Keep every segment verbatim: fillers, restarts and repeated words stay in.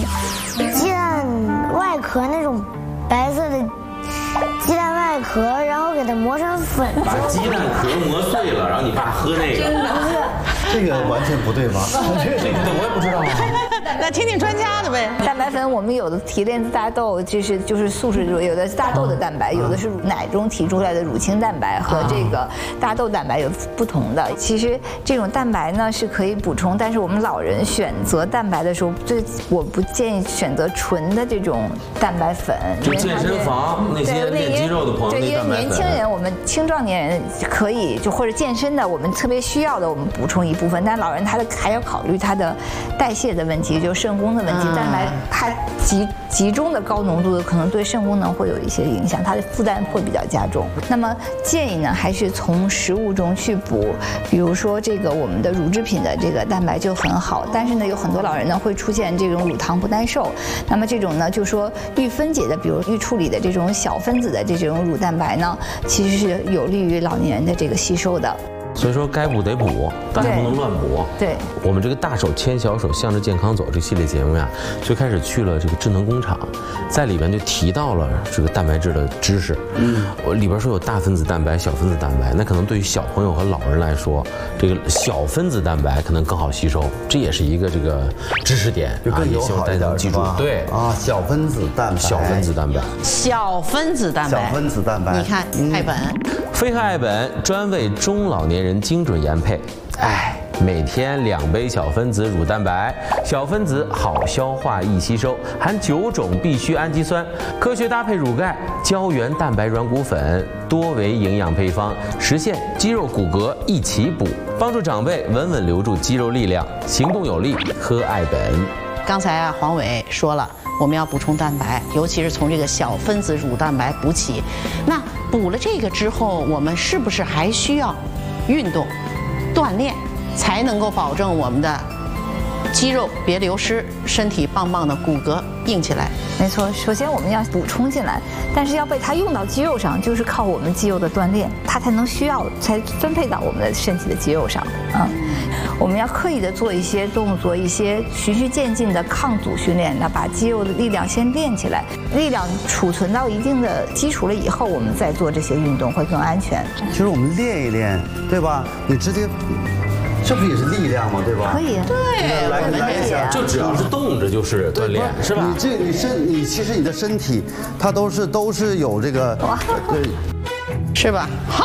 鸡蛋外壳那种白色的鸡蛋外壳，然后给它磨成粉。 把鸡蛋壳磨碎了，然后你爸喝那个。 真的不是。 这个完全不对吧？ 这个这个我也不知道。 那听听专家的呗。 蛋白粉我们有的提炼自大豆，就是就是素食有的是大豆的蛋白，有的是奶中提出来的乳清蛋白和这个大豆蛋白有不同的。其实这种蛋白呢是可以补充，但是我们老人选择蛋白的时候，最我不建议选择纯的这种蛋白粉。 就健身房那些练肌肉的朋友， 对，因为年轻人我们青壮年人可以就或者健身的，我们特别需要的我们补充一部分，但老人他的还要考虑他的代谢的问题，就肾功的问题，蛋白它集集中的高浓度的可能对肾功能会有一些影响，它的负担会比较加重。那么建议呢，还是从食物中去补，比如说这个我们的乳制品的这个蛋白就很好，但是呢，有很多老人呢会出现这种乳糖不耐受，那么这种呢，就说预分解的，比如预处理的这种小分子的这种乳蛋白呢，其实是有利于老年人的这个吸收的。 所以说该补得补，但是不能乱补。 对， 我们这个大手牵小手向着健康走这系列节目呀，最开始去了这个智能工厂，在里边就提到了这个蛋白质的知识。嗯，我里边说有大分子蛋白、小分子蛋白，那可能对于小朋友和老人来说，这个小分子蛋白可能更好吸收，这也是一个这个知识点， 就更友好一点， 记住。对啊，小分子蛋白， 小分子蛋白， 小分子蛋白， 小分子蛋白， 你看爱本。 飞鹤爱本专为中老年人精准研配，哎，每天两杯小分子乳蛋白，小分子好消化易吸收，含九种必需氨基酸，科学搭配乳钙、胶原蛋白软骨粉，多维营养配方，实现肌肉骨骼一起补，帮助长辈稳稳留住肌肉力量，行动有力，喝爱本。 刚才啊，黄伟说了，我们要补充蛋白，尤其是从这个小分子乳蛋白补起。那补了这个之后，我们是不是还需要运动、锻炼，才能够保证我们的肌肉别流失，身体棒棒的，骨骼硬起来？ 没错，首先我们要补充进来，但是要被它用到肌肉上，就是靠我们肌肉的锻炼，它才能需要才分配到我们的身体的肌肉上。嗯，我们要刻意的做一些动作，一些循序渐进的抗阻训练，那把肌肉的力量先练起来，力量储存到一定的基础了以后，我们再做这些运动会更安全。 其实我们练一练，对吧？你直接。这不也是力量吗？对吧？ 可以， 对， 来来一下， 就只要是动着就是锻炼，是吧？ 你这你身你其实你的身体，它都是都是有这个，对， 是吧？好，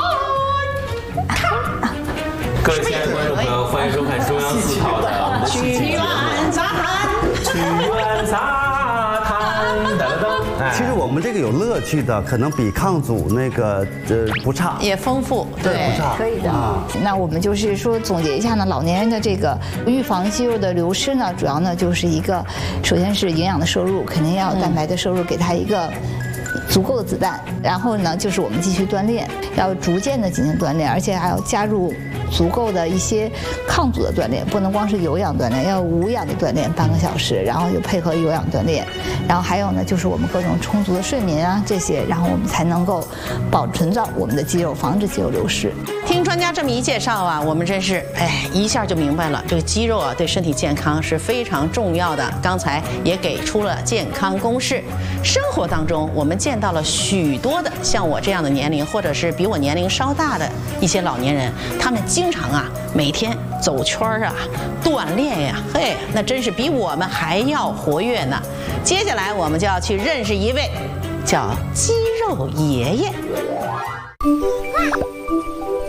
各位亲爱的观众朋友，欢迎收看中央四套的我们的戏曲节目《 杂谈》， 曲苑杂谈，噔噔噔。 其实我们这个有乐趣的，可能比抗阻那个呃不差， 也丰富，对， 不差， 可以的。啊，那我们就是说总结一下呢，老年人的这个预防肌肉的流失呢，主要呢就是一个，首先是营养的摄入，肯定要有蛋白的摄入，给他一个足够的子弹。然后呢，就是我们继续锻炼，要逐渐的进行锻炼，而且还要加入足够的一些抗阻的锻炼，不能光是有氧锻炼，要无氧的锻炼半个小时，然后又配合有氧锻炼，然后还有呢就是我们各种充足的睡眠啊这些，然后我们才能够保存到我们的肌肉，防止肌肉流失。 听专家这么一介绍啊，我们真是哎一下就明白了，这个肌肉啊对身体健康是非常重要的。刚才也给出了健康公式。生活当中我们见到了许多的像我这样的年龄，或者是比我年龄稍大的一些老年人，他们经常啊每天走圈啊，锻炼呀，嘿，那真是比我们还要活跃呢。接下来我们就要去认识一位叫肌肉爷爷。